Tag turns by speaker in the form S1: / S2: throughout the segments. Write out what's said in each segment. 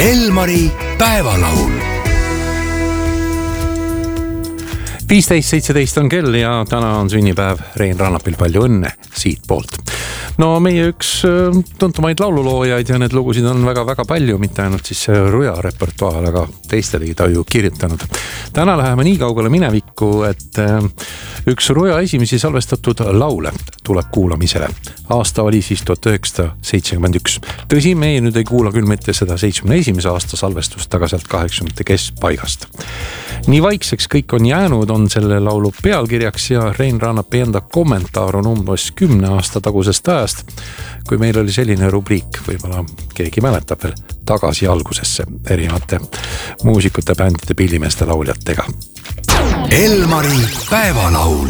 S1: Elmari päevalaul. 15.17 on kell ja täna on sünnipäev Rein Rannapil, palju õnne siit poolt. No meie üks tuntumaid laululoojaid ja need lugusid on väga-väga palju, mitte ainult siis Ruja repertuaar, aga teistelegi ta ju kirjutanud. Täna läheme nii kaugele minevikku, et üks Ruja esimesi salvestatud laule tuleb kuulamisele. Aasta oli siis 1971. Tõsi, meie nüüd ei kuula küll mitte seda 71. aasta salvestust, aga sealt 80. keskpaigast. Nii vaikseks kõik on jäänud, on selle laulu pealkirjaks ja Rein Rannapi enda kommentaar on umbes 10 aasta tagusest ajast, kui meil oli selline rubriik, võib-olla keegi mäletab veel, tagasi algusesse erinevate muusikute, bändide, pillimeeste, lauljatega. Elmari päevalaul.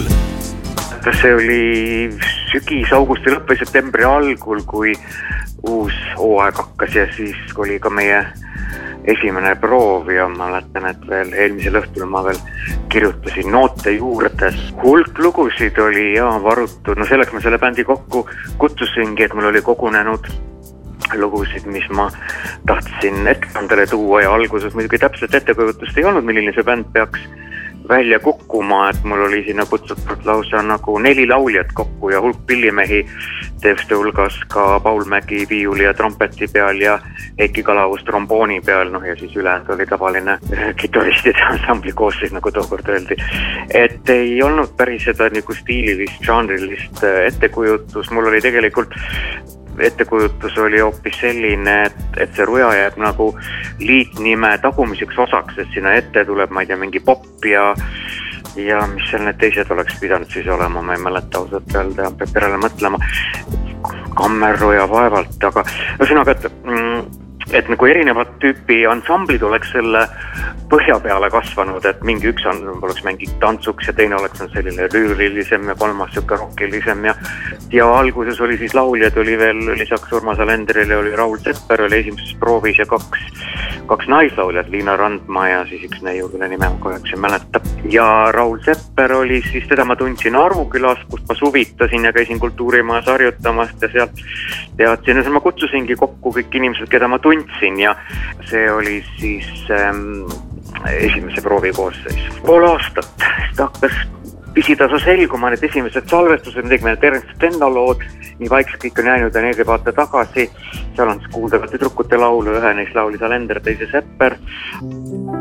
S2: See oli sügis, augusti lõpp või septembri algul, kui uus hooaeg hakkas ja siis oli ka meie esimene proov ja ma mäletan, et veel eelmisel õhtul ma veel kirjutasin noote juurdes. Hulk lugusid oli varutud, no selleks ma selle bändi kokku kutsusingi, et mul oli kogunenud lugusid, mis ma tahtsin ettekandele tuua ja alguses muidugi täpselt ettekujutust ei olnud, milline see bänd peaks välja kukkuma, et mul oli sinna kutsutud lausa nagu 4 lauljat kokku ja hulk pillimehi, teiste hulgas ka Paul Mägi viiuli ja trompeti peal ja Heiki Kalavus trombooni peal, ja siis ülejäänud oli tavaline kitaristide ansambli koosseis, nagu tookord öeldi. Et ei olnud päris seda nagu stiililist, žanrilist ettekujutus, mul oli tegelikult ettekujutus oli hoopis selline, et see Ruja jääb nagu liitnime tagumiseks osaks, et sinna ette tuleb, ma ei tea, mingi pop ja mis seal need teised oleks pidanud siis olema, ma ei mäleta ausalt öelda, peab perele mõtlema. Kammerruja vaevalt, aga ühesõnaga, et nagu erinevat tüüpi ansamblid oleks selle põhja peale kasvanud, et mingi üks oleks mingi tantsuks ja teine oleks selline lüürilisem ja kolmas siuke rockilisem ja alguses oli siis lauljad, oli veel lisaks Urmas Alenderile oli Raul Sepper, oli esimeses proovis ja kaks naislauljad, Liina Randma ja siis üks neiu, kelle nime ma kahjuks ei mäleta. Ja Raul Sepper oli siis, teda ma tundsin Arvukülas, kust ma suvitasin ja käisin kultuurimajas harjutamast ja sealt teadsin, ja ma kutsusingi kokku kõik inimesed, keda ma tundsin ja see oli siis esimese proovi koosseis. Pool aastat, ta hakkas pisitasa selguma, need esimesed salvestused, me tegime Terence Tenna lood, nii vaikselt kõik on jäänud ja neid ei vaata tagasi. Seal on siis kuuldavate tüdrukute laulu, ühe neist laulis Alender, teise Sepper.